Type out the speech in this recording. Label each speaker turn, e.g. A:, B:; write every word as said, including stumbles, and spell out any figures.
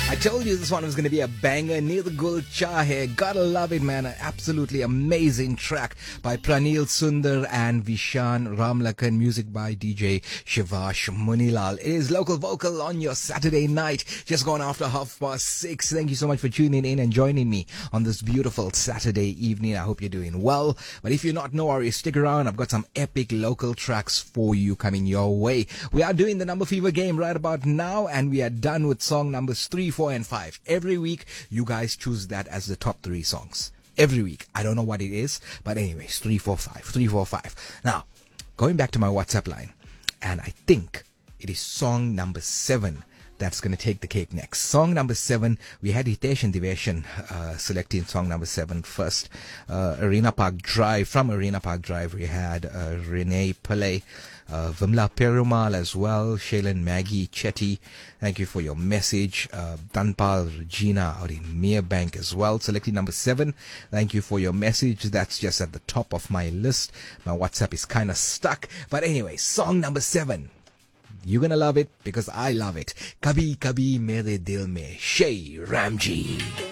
A: I told you this one was going to be a banger. Neil Gul Chahe. Gotta love it, man. An absolutely amazing track by Pranil Sundar and Vishan Ramlakan. Music by D J Shivash Munilal. It is Local Vocal on your Saturday night. Just gone after half past six. Thank you so much for tuning in and joining me on this beautiful Saturday evening. I hope you're doing well. But if you're not, no worries. Stick around. I've got some epic local tracks for you coming your way. We are doing the Number Fever game right about now, and we are done with song numbers three, four, and five. Every week, you guys choose that as the top three songs. Every week. I don't know what it is, but anyways, three, four, five, three, four, five. Now, going back to my WhatsApp line, and I think it is song number seven that's going to take the cake next. Song number seven, we had Hitesh and Diveshan uh, selecting song number seven first. Uh, Arena Park Drive, from Arena Park Drive, we had uh, Renee Pillay, uh, Vimla Perumal as well, Shailen Maggie Chetty. Thank you for your message. Uh, Danpal Regina out in Merebank as well, selecting number seven. Thank you for your message. That's just at the top of my list. My WhatsApp is kind of stuck. But anyway, song number seven. You're gonna love it because I love it. Kabhi Kabhi Mere Dil Mein, Shay Ramji.